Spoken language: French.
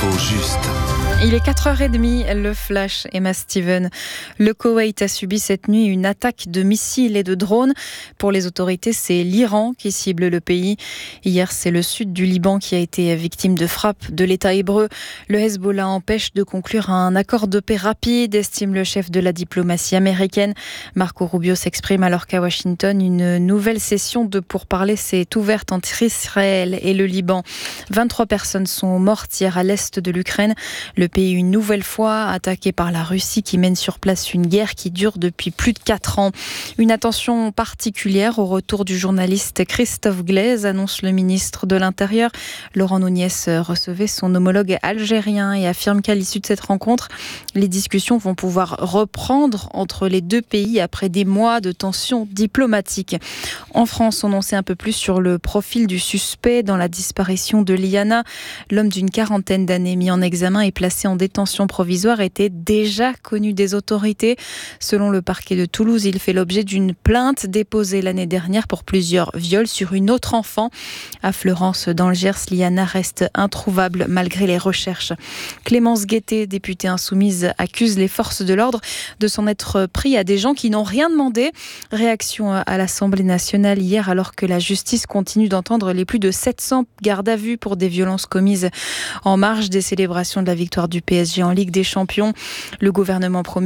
l'info juste. Il est 4h30, le flash, Emma Steven. Le Koweït a subi cette nuit une attaque de missiles et de drones. Pour les autorités, c'est l'Iran qui cible le pays. Hier, c'est le sud du Liban qui a été victime de frappes de l'État hébreu. Le Hezbollah empêche de conclure un accord de paix rapide, estime le chef de la diplomatie américaine. Marco Rubio s'exprime alors qu'à Washington, une nouvelle session de pourparlers s'est ouverte entre Israël et le Liban. 23 personnes sont mortes hier à l'est de l'Ukraine. Le pays une nouvelle fois attaqué par la Russie qui mène sur place une guerre qui dure depuis plus de 4 ans. Une attention particulière au retour du journaliste Christophe Glaise, annonce le ministre de l'Intérieur. Laurent Nunez recevait son homologue algérien et affirme qu'à l'issue de cette rencontre, les discussions vont pouvoir reprendre entre les deux pays après des mois de tensions diplomatiques. En France, on en sait un peu plus sur le profil du suspect dans la disparition de Liana. L'homme d'une quarantaine d'années mis en examen et placé en détention provisoire était déjà connu des autorités. Selon le parquet de Toulouse, il fait l'objet d'une plainte déposée l'année dernière pour plusieurs viols sur une autre enfant. À Fleurance, dans le Gers, Liana reste introuvable malgré les recherches. Clémence Guettet, députée insoumise, accuse les forces de l'ordre de s'en être pris à des gens qui n'ont rien demandé. Réaction à l'Assemblée nationale hier alors que la justice continue d'entendre les plus de 700 gardes à vue pour des violences commises en marge des célébrations de la victoire du PSG en Ligue des Champions. Le gouvernement promet